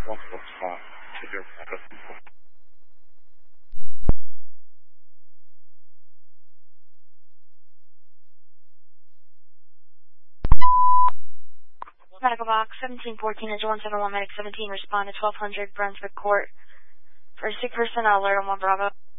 145 to your address. Medical box 1714 is 171 medic 17. Respond to 1200 Brunswick Court for a sick person. Alert on 1 Bravo.